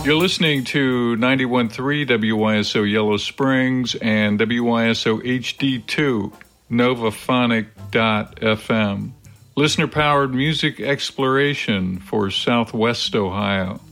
You're listening to 91.3 WYSO Yellow Springs and WYSO HD2 Novaphonic.fm. Listener-powered music exploration for Southwest Ohio.